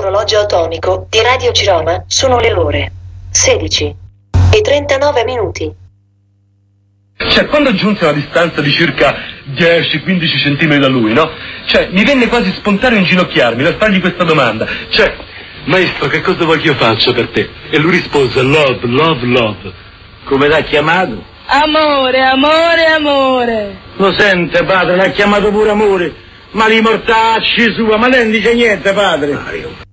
sull'orologio atomico di Radio Ciroma sono le ore 16:39. Cioè, quando giunse a una distanza di circa 10-15 centimetri da lui, no? Cioè, mi venne quasi spontaneo inginocchiarmi per fargli questa domanda. Cioè, maestro, che cosa vuoi che io faccia per te? E lui rispose, love, love, love. Come l'ha chiamato? Amore, amore, amore. Lo sente, padre, l'ha chiamato pure amore. Ma li mortacci sua, ma lei non dice niente, padre. Mario.